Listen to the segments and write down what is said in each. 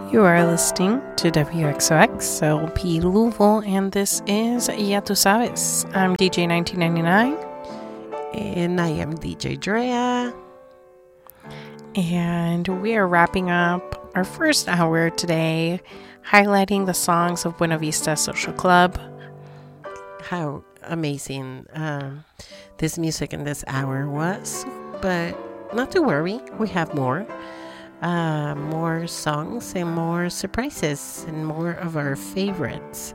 You are listening to WXOX LP Louisville, and this is Ya Tu Sabes. I'm DJ 1999. And I am DJ Drea. And we are wrapping up our first hour today, highlighting the songs of Buena Vista Social Club. How amazing this music in this hour was. But not to worry, we have more. More songs and more surprises and more of our favorites.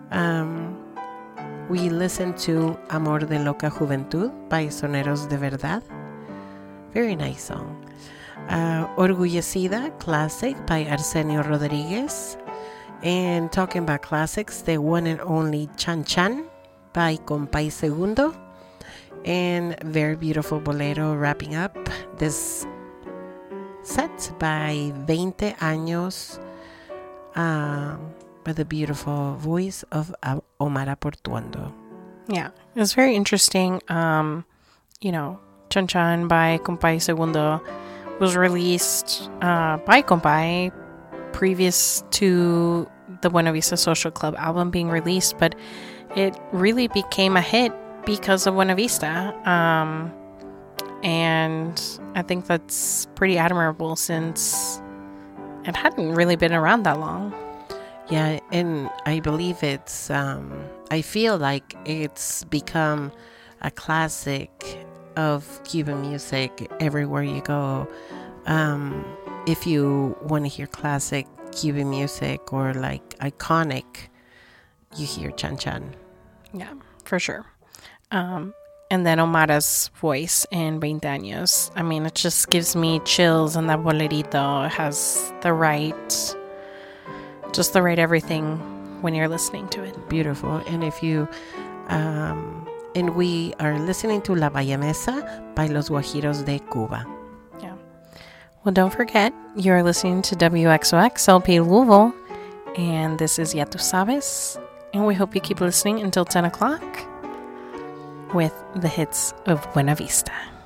We listened to Amor de Loca Juventud by Soneros de Verdad. Very nice song. Orgullecida, classic by Arsenio Rodriguez. And talking about classics, the one and only Chan Chan by Compay Segundo. And very beautiful bolero wrapping up this set by 20 Años by the beautiful voice of Omar Portuondo. Yeah, it was very interesting. Chan Chan by Compay Segundo was released by Compay previous to the Buena Vista Social Club album being released, but it really became a hit because of Buena Vista. And I think that's pretty admirable since it hadn't really been around that long. Yeah, and I believe it's, I feel like it's become a classic of Cuban music everywhere you go. If you want to hear classic Cuban music or like iconic, you hear Chan Chan. Yeah, for sure. And then Omara's voice in 20 Años. I mean, it just gives me chills, and that bolerito has the right everything when you're listening to it. Beautiful. And if you, and we are listening to La Bayamesa by Los Guajiros de Cuba. Yeah. Well, don't forget, you're listening to WXOX LP Louisville, and this is Ya Tu Sabes, and we hope you keep listening until 10 o'clock. With the hits of Buena Vista.